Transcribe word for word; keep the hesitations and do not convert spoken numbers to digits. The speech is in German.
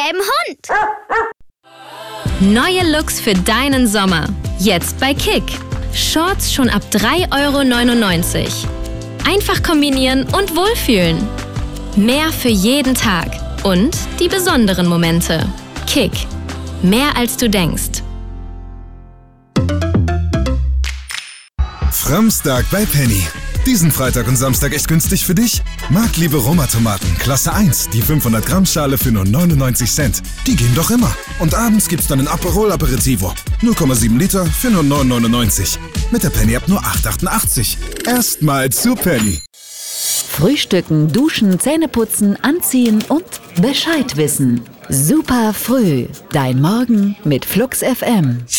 gelben Hund. Neue Looks für deinen Sommer. Jetzt bei Kick. Shorts schon ab drei Euro neunundneunzig. Einfach kombinieren und wohlfühlen. Mehr für jeden Tag. Und die besonderen Momente. Kick. Mehr als du denkst. Framstag bei Penny. Diesen Freitag und Samstag echt günstig für dich? Marktliebe Roma-Tomaten, Klasse eins, die fünfhundert Gramm Schale für nur neunundneunzig Cent. Die gehen doch immer. Und abends gibt's dann ein Aperol Aperitivo. null Komma sieben Liter für nur neun neunundneunzig. Mit der Penny-App nur acht achtundachtzig. Erstmal zu Penny. Frühstücken, duschen, Zähneputzen, anziehen und Bescheid wissen. Super früh. Dein Morgen mit Flux F M.